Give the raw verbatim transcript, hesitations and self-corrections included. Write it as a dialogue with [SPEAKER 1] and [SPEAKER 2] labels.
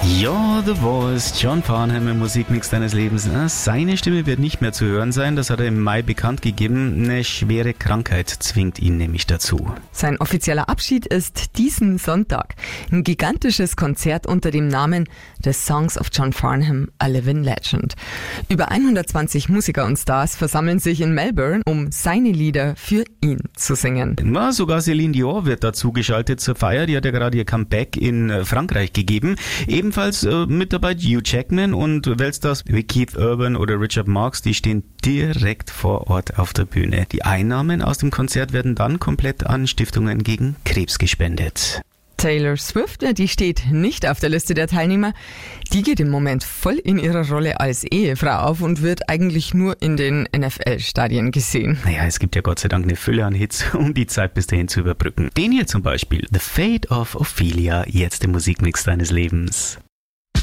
[SPEAKER 1] Ja, The Voice, John Farnham im Musikmix deines Lebens. Seine Stimme wird nicht mehr zu hören sein, das hat er im Mai bekannt gegeben. Eine schwere Krankheit zwingt ihn nämlich dazu.
[SPEAKER 2] Sein offizieller Abschied ist diesen Sonntag. Ein gigantisches Konzert unter dem Namen The Songs of John Farnham, a Living Legend. Über hundertzwanzig Musiker und Stars versammeln sich in Melbourne, um seine Lieder für ihn zu singen.
[SPEAKER 1] Na, sogar Celine Dion wird dazu geschaltet zur Feier. Die hat ja gerade ihr Comeback in Frankreich gegeben. Ebenfalls äh, mit dabei Hugh Jackman und Weltstars wie Keith Urban oder Richard Marx, die stehen direkt vor Ort auf der Bühne. Die Einnahmen aus dem Konzert werden dann komplett an Stiftungen gegen Krebs gespendet.
[SPEAKER 2] Taylor Swift, die steht nicht auf der Liste der Teilnehmer. Die geht im Moment voll in ihrer Rolle als Ehefrau auf und wird eigentlich nur in den N F L-Stadien gesehen.
[SPEAKER 1] Naja, es gibt ja Gott sei Dank eine Fülle an Hits, um die Zeit bis dahin zu überbrücken. Den hier zum Beispiel, The Fate of Ophelia, jetzt im Musikmix deines Lebens.